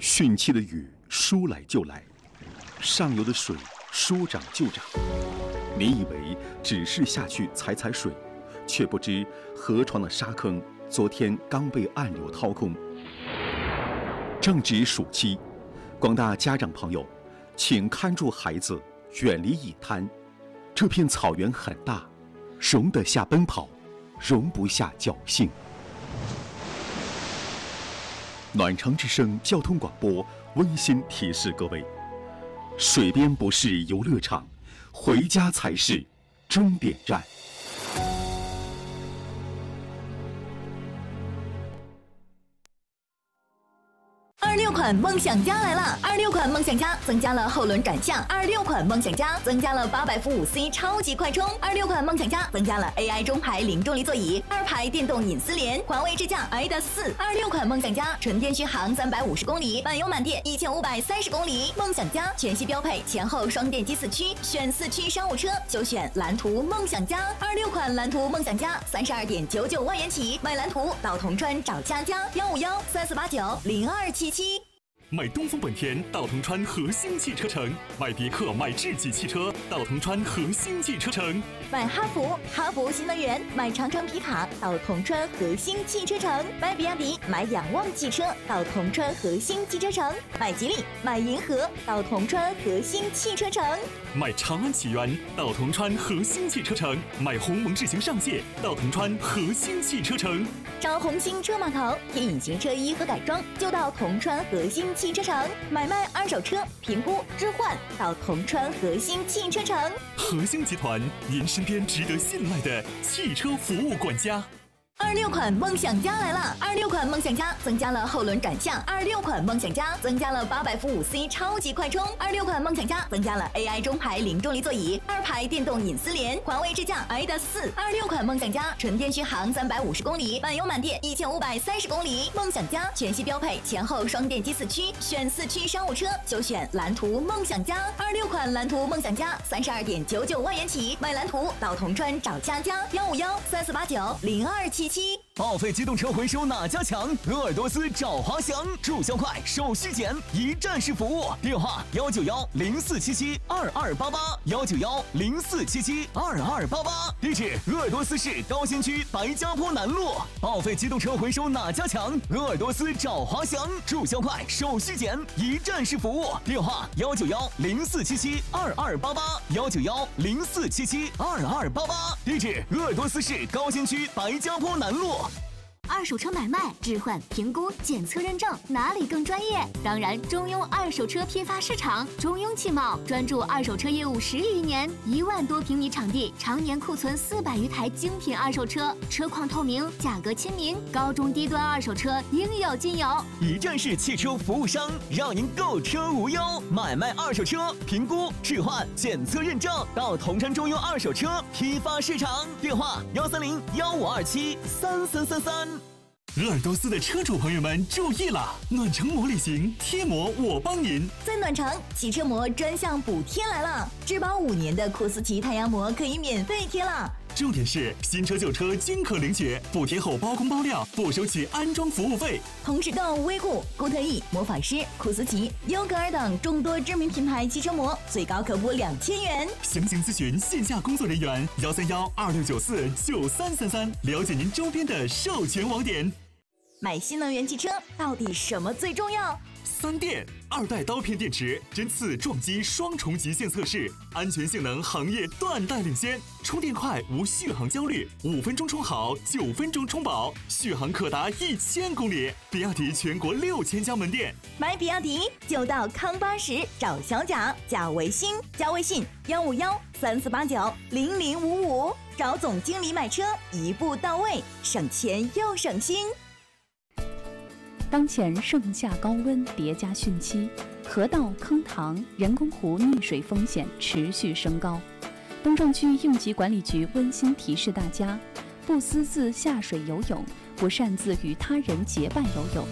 汛期的雨说来就来，上游的水说涨就涨。你以为只是下去踩踩水，却不知河床的沙坑昨天刚被暗流掏空。正值暑期，广大家长朋友，请看住孩子，远离野滩。这片草原很大，容得下奔跑，容不下侥幸。暖城之声交通广播温馨提示各位：水边不是游乐场，回家才是终点站。 26款梦想家来了！26款梦想家增加了后轮转向，26款梦想家增加了800伏5C 超级快充，26款梦想家增加了 AI 中排零重力座椅，2排电动隐私联，环卫支架 IDAS4。26款梦想家纯电续航350公里，满油满电1530公里。梦想家全系标配前后双电机4驱，选4驱商务车就选蓝图梦想家。26款蓝图梦想家32.99万元起，买蓝图到铜川找佳佳15134890277。 买东风本田到铜川和兴汽车城，买别克买智己汽车到铜川和兴汽车城， 买哈弗新能源，买长城皮卡到铜川和兴汽车城，买比亚迪买仰望汽车到铜川和兴汽车城，买吉利买银河到铜川和兴汽车城， 买长安启源到铜川和兴汽车城，买鸿蒙智行上界到铜川和兴汽车城， 找红星车码头听隐形车衣和改装就到铜川和兴汽车城，买卖二手车评估置换到铜川和兴汽车城。 和兴集团，您身边值得信赖的汽车服务管家。 26款梦想家来了！26款梦想家增加了后轮转向，26款梦想家增加了800伏5C 超级快充，26款梦想家增加了 AI 中排零重力座椅，2排电动隐私联，环卫支架 IDAS4。26款梦想家纯电续航350公里，满油满电1530公里。梦想家全系标配前后双电机4驱，选4驱商务车就选蓝图梦想家。26款蓝图梦想家32.99万元起，买蓝图到铜川找佳佳15134890277。 报废机动车回收哪家强？鄂尔多斯找华翔，注销快，手续简，一站式服务。电话19104772288，19104772288。地址：鄂尔多斯市高新区白家坡南路。报废机动车回收哪家强？鄂尔多斯找华翔，注销快，手续简，一站式服务。电话19104772288，19104772288。地址：鄂尔多斯市高新区白家坡南路。 二手车买卖、置换、评估、检测认证，哪里更专业？当然，中庸二手车批发市场，中庸汽贸专注二手车业务10余年，1万多平米场地，常年库存400余台精品二手车，车况透明，价格亲民，高中低端二手车应有尽有。 一站式汽车服务商，让您购车无忧。买卖二手车，评估、置换、检测认证，到铜川中庸二手车批发市场。电话130-1527-3333。 鄂尔多斯的车主朋友们注意了，暖城膜礼行，贴膜我帮您。 在暖城，汽车膜专项补贴来了，质保5年的库斯奇太阳膜可以免费贴了。 重点是新车旧车均可领取，补贴后包工包料，不收取安装服务费。 同时购威固、固特异、魔法师、库斯奇、优格尔等众多知名品牌汽车膜，最高可补2000元。 详情咨询线下工作人员131-2694-9333，了解您周边的授权网点。 买新能源汽车到底什么最重要 ？3电2代刀片电池，针刺撞击双重极限测试，安全性能行业断代领先，充电快无续航焦虑，5分钟充好，9分钟充饱，续航可达1000公里。比亚迪全国6000家门店， 买比亚迪就到康80找小贾，加微信15134890055，找总经理买车一步到位，省钱又省心。 当前盛夏高温叠加汛期，河道、坑塘、人工湖溺水风险持续升高。东城区应急管理局温馨提示大家：不私自下水游泳，不擅自与他人结伴游泳。